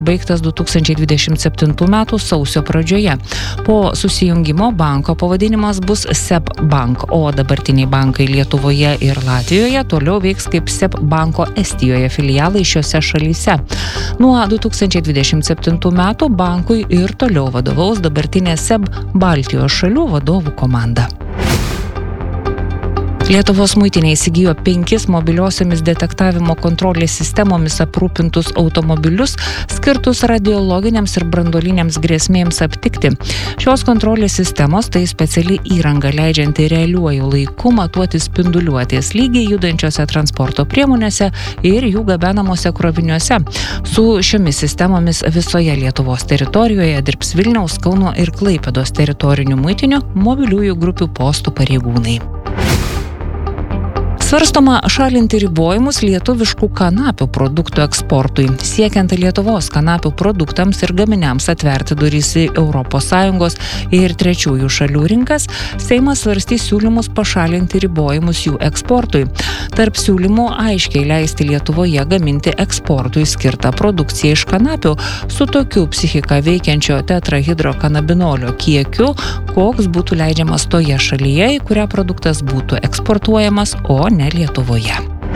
baigtas 2027 m. sausio pradžioje. Po susijungimo banko pavadinimas bus SEB Bank, o dabartiniai bankai Lietuvoje ir Latvijoje toliau veiks kaip SEB Banko Estijoje filialai šiose šalyse. Nuo 2027 m. bankui ir toliau vadovaus dabartinė SEB Baltijos šalių vadovų komanda. Lietuvos muitinė įsigijo 5 mobiliosiomis detektavimo kontrolės sistemomis aprūpintus automobilius, skirtus radiologiniams ir branduoliniams grėsmėms aptikti. Šios kontrolės sistemos tai speciali įranga, leidžianti realiuoju laiku matuoti spinduliuotės lygį judančiose transporto priemonėse ir jų gabenamuose kroviniuose. Su šiomis sistemomis visoje Lietuvos teritorijoje dirbs Vilniaus, Kauno ir Klaipėdos teritorinių muitinių mobiliųjų grupių postų pareigūnai. Svarstoma šalinti ribojimus lietuviškų kanapių produktų eksportui. Siekiant Lietuvos kanapių produktams ir gaminiams atverti duris į ES ir trečiųjų šalių rinkas, Seimas svarstys siūlymus pašalinti ribojimus jų eksportui. Tarp siūlymų aiškiai leisti Lietuvoje gaminti eksportui skirtą produkciją iš kanapių su tokiu psichiką veikiančio tetrahidrokanabinolio kiekiu, koks būtų leidžiamas toje šalyje, į kurią produktas būtų eksportuojamas, o ne Lietuvoje.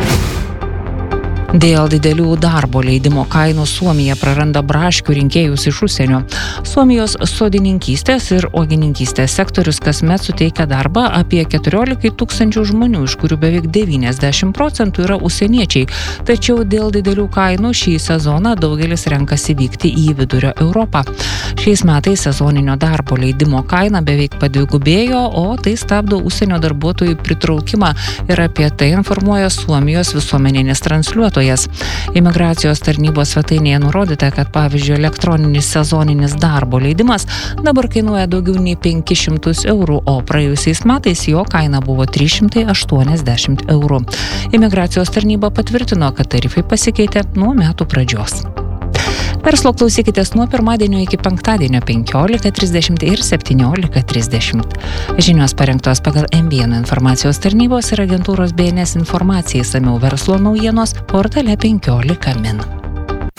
Dėl didelių darbo leidimo kainų Suomija praranda braškių rinkėjus iš užsienio. Suomijos sodininkystės ir uogininkystės sektorius kasmet suteikia darbą apie 14 000 žmonių, iš kurių beveik 90% yra užsieniečiai. Tačiau dėl didelių kainų šį sezoną daugelis renkasi vykti į Vidurio Europą. Šiais metais sezoninio darbo leidimo kaina beveik padvigubėjo, o tai stabdo užsienio darbuotojų pritraukimą ir apie tai informuoja Suomijos visuomeninis transliuotojas. Imigracijos tarnybos svetainėje nurodyta, kad pavyzdžiui elektroninis sezoninis darbo leidimas dabar kainuoja daugiau nei 500 eurų, o praėjusiais metais jo kaina buvo 380 eurų. Imigracijos tarnyba patvirtino, kad tarifai pasikeitė nuo metų pradžios. Verslo klausykitės nuo pirmadienio iki penktadienio 15:30 ir 17:30. Žinios parengtos pagal M1 informacijos tarnybos ir agentūros BNS informacijai, išsamiau verslo naujienos portale 15 min.